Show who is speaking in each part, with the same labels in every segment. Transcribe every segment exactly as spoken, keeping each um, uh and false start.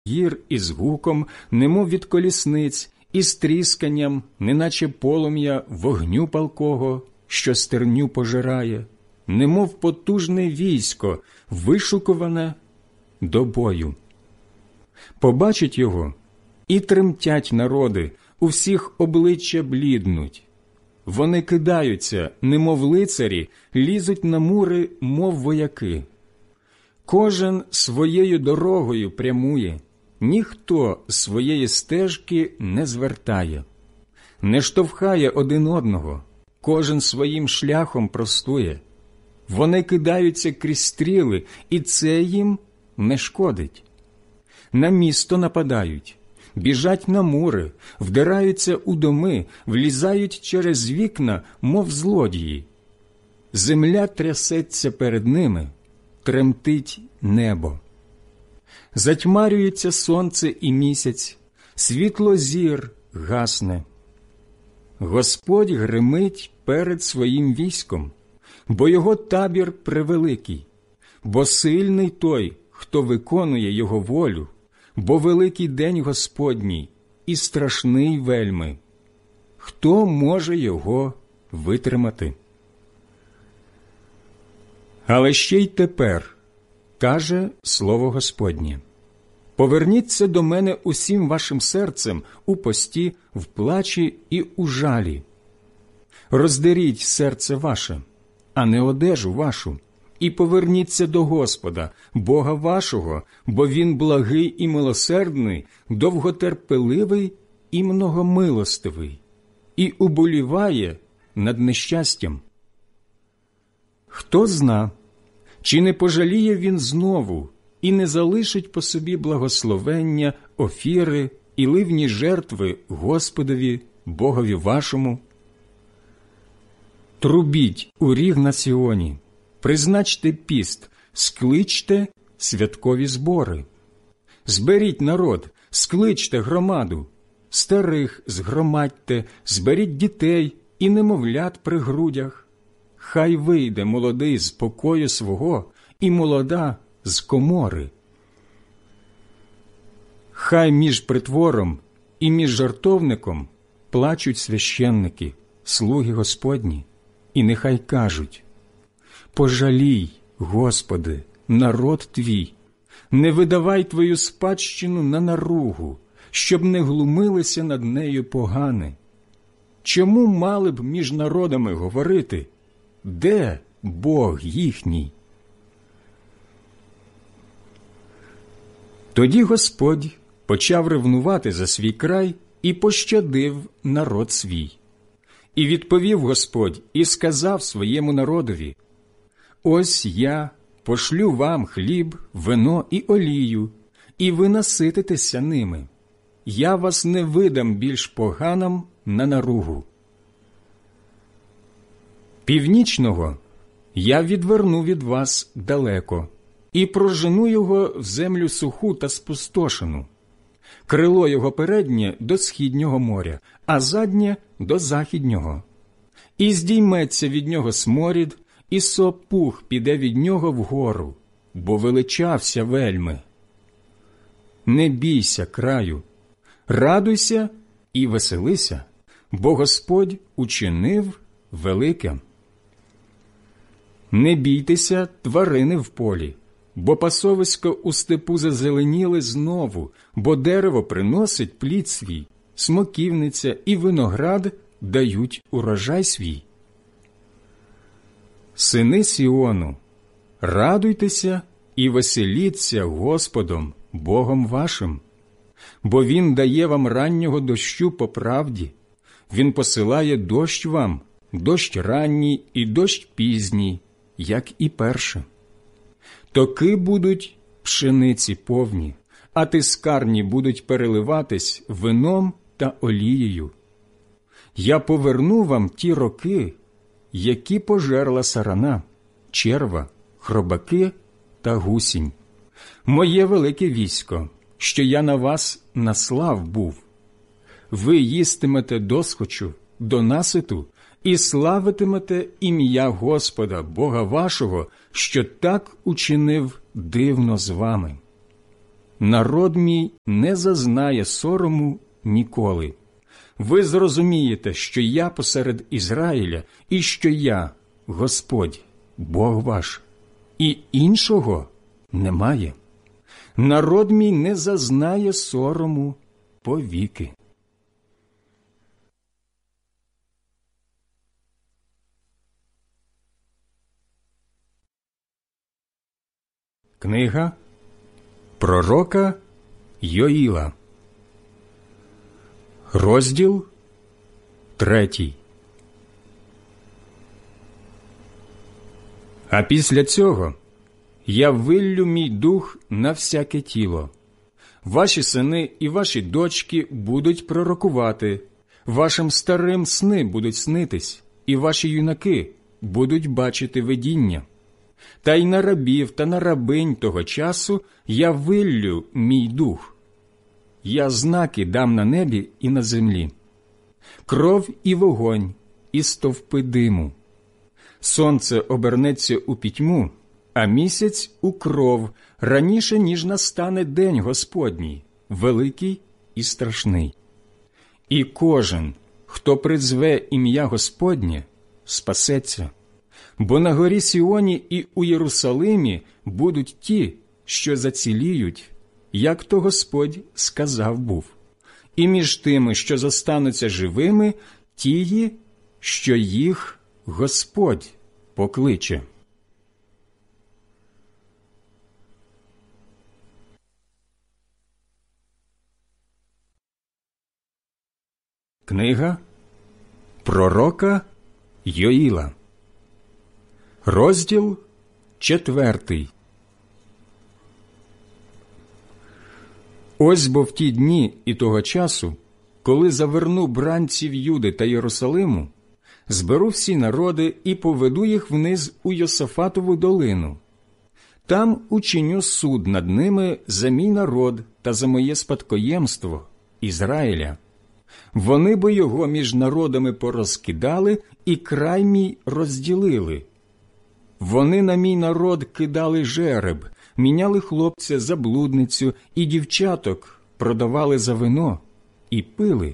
Speaker 1: гір із гуком, немов від колісниць, і з трісканням, неначе полум'я вогню палкого, що стерню пожирає, немов потужне військо, вишукуване до бою. Побачать його, і тремтять народи, у всіх обличчя бліднуть. Вони кидаються, немов лицарі, лізуть на мури, мов вояки. Кожен своєю дорогою прямує, ніхто своєї стежки не звертає. Не штовхає один одного, кожен своїм шляхом простує. Вони кидаються крізь стріли, і це їм не шкодить. На місто нападають, біжать на мури, вдираються у доми, влізають через вікна, мов злодії. Земля трясеться перед ними, тремтить небо. Затьмарюється сонце і місяць, світло зір гасне. Господь гримить перед своїм військом, бо його табір превеликий, бо сильний той, хто виконує його волю, бо великий день Господній і страшний вельми. Хто може його витримати? Але ще й тепер, каже слово Господнє, поверніться до мене усім вашим серцем у пості, в плачі і у жалі. Роздеріть серце ваше, а не одежу вашу, і поверніться до Господа, Бога вашого, бо Він благий і милосердний, довготерпеливий і многомилостивий, і уболіває над нещастям. Хто зна, чи не пожаліє Він знову і не залишить по собі благословення, офіри і ливні жертви Господові, Богові вашому? Трубіть у ріг на Сіоні, призначте піст, скличте святкові збори. Зберіть народ, скличте громаду, старих згромадьте, зберіть дітей і немовлят при грудях. Хай вийде молодий з покою свого і молода з комори. Хай між притвором і між жартовником плачуть священники, слуги Господні, і нехай кажуть: «Пожалій, Господи, народ Твій, не видавай Твою спадщину на наругу, щоб не глумилися над нею погане. Чому мали б між народами говорити: де Бог їхній?» Тоді Господь почав ревнувати за свій край і пощадив народ свій. І відповів Господь і сказав своєму народові: «Ось я пошлю вам хліб, вино і олію, і ви насититеся ними. Я вас не видам більш поганам на наругу. Північного я відверну від вас далеко і прожену його в землю суху та спустошену. Крило його переднє до східнього моря, а заднє до західнього. І здійметься від нього сморід, і сопух піде від нього вгору, бо величався вельми. Не бійся, краю, радуйся і веселися, бо Господь учинив велике. Не бійтеся, тварини в полі, бо пасовисько у степу зазеленіли знову, бо дерево приносить плід свій, смоківниця і виноград дають урожай свій. Сини Сіону, радуйтеся і веселіться Господом, Богом вашим, бо Він дає вам раннього дощу по правді, Він посилає дощ вам, дощ ранній і дощ пізній, як і перше. Токи будуть пшениці повні, а тискарні будуть переливатись вином та олією. Я поверну вам ті роки, які пожерла сарана, черва, хробаки та гусінь. Моє велике військо, що я на вас наслав був. Ви їстимете досхочу, до наситу, і славитимете ім'я Господа, Бога вашого, що так учинив дивно з вами. народ мій не зазнає сорому ніколи. Ви зрозумієте, що я посеред Ізраїля, і що я, Господь, Бог ваш, і іншого немає. Народ мій не зазнає сорому повіки. Книга пророка Йоїла, розділ третій. А після цього я виллю мій дух на всяке тіло. Ваші сини і ваші дочки будуть пророкувати, вашим старим сни будуть снитись, і ваші юнаки будуть бачити видіння. Та й на рабів та на рабинь того часу я виллю мій дух. Я знаки дам на небі і на землі. Кров і вогонь, і стовпи диму. Сонце обернеться у пітьму, а місяць у кров, раніше, ніж настане день Господній, великий і страшний. І кожен, хто призве ім'я Господнє, спасеться. Бо на горі Сіоні і у Єрусалимі будуть ті, що заціліють, як то Господь сказав був, і між тими, що зостануться живими, тії, що їх Господь покличе. Книга пророка Йоїла, розділ четвертий. Ось бо в ті дні і того часу, коли заверну бранців Юди та Єрусалиму, зберу всі народи і поведу їх вниз у Йосафатову долину. Там учиню суд над ними за мій народ та за моє спадкоємство Ізраїля. Вони бо його між народами порозкидали і край мій розділили. Вони на мій народ кидали жереб, міняли хлопця за блудницю, і дівчаток продавали за вино і пили.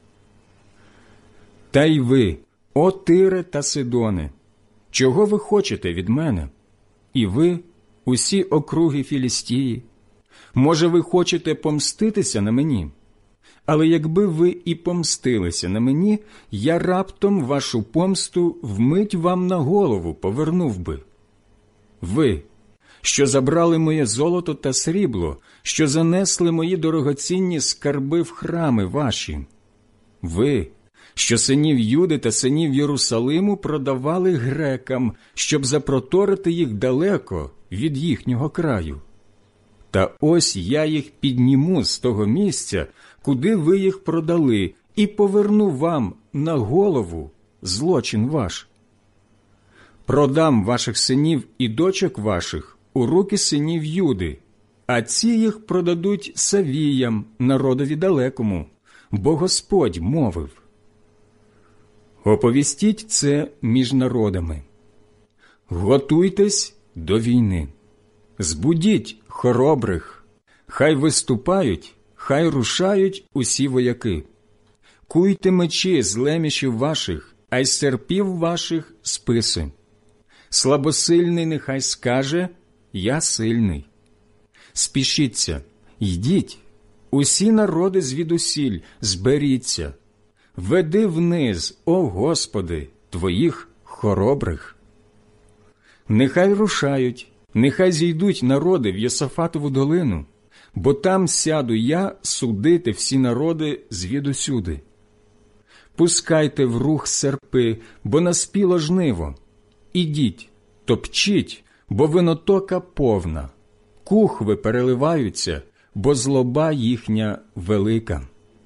Speaker 1: Та й ви, о Тире та Сидоне, чого ви хочете від мене? І ви, усі округи Філістії, може, ви хочете помститися на мені? Але якби ви і помстилися на мені, я раптом вашу помсту вмить вам на голову повернув би. Ви, що забрали моє золото та срібло, що занесли мої дорогоцінні скарби в храми ваші. Ви, що синів Юди та синів Єрусалиму продавали грекам, щоб запроторити їх далеко від їхнього краю. Та ось я їх підніму з того місця, куди ви їх продали, і поверну вам на голову злочин ваш. Продам ваших синів і дочок ваших у руки синів Юди, а ці їх продадуть Савіям, народові далекому, бо Господь мовив. Оповістіть це між народами. Готуйтесь до війни. Збудіть хоробрих, хай виступають, хай рушають усі вояки. Куйте мечі з лемішів ваших, а й з серпів ваших списи. Слабосильний нехай скаже, я сильний. Спішіться, йдіть, усі народи звідусіль, зберіться. Веди вниз, о Господи, твоїх хоробрих. Нехай рушають, нехай зійдуть народи в Йосафатову долину, бо там сяду я судити всі народи звідусюди. Пускайте в рух серпи, бо наспіло жниво. Ідіть, топчіть, бо винотока повна. Кухви переливаються, бо злоба їхня велика.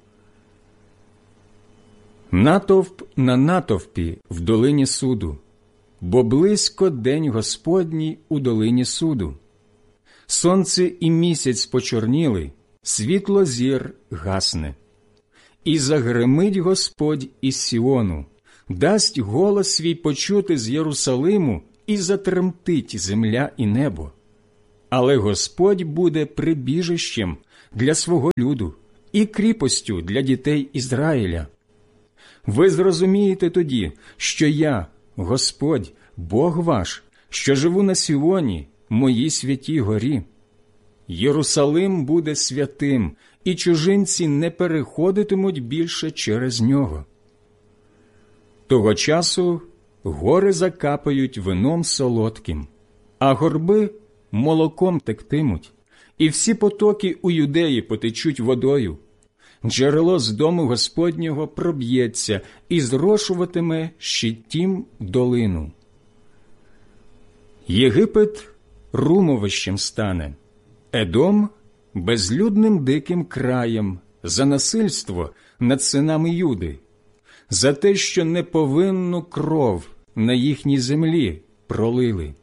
Speaker 1: Натовп на натовпі в долині суду, бо близько день Господній у долині суду. Сонце і місяць почорніли, світло зір гасне. І загремить Господь із Сіону, дасть голос свій почути з Єрусалиму, і затремтить земля і небо. але Господь буде прибіжищем для свого люду і кріпостю для дітей Ізраїля. Ви зрозумієте тоді, що я, Господь, Бог ваш, що живу на Сіоні, моїй святій горі. Єрусалим буде святим, і чужинці не переходитимуть більше через нього. Того часу гори закапають вином солодким, а горби молоком тектимуть, і всі потоки у Юдеї потечуть водою. Джерело з дому Господнього проб'ється і зрошуватиме Щитім долину. Єгипет румовищем стане, Едом – безлюдним диким краєм за насильство над синами Юди, за те, що неповинну кров на їхній землі пролили.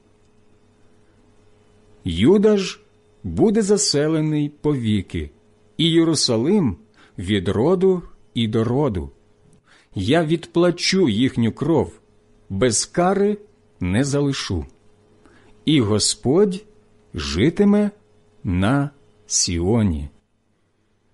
Speaker 1: Юда ж буде заселений повіки, і Єрусалим – від роду і до роду. Я відплачу їхню кров, без кари не залишу. І Господь житиме на Сіоні.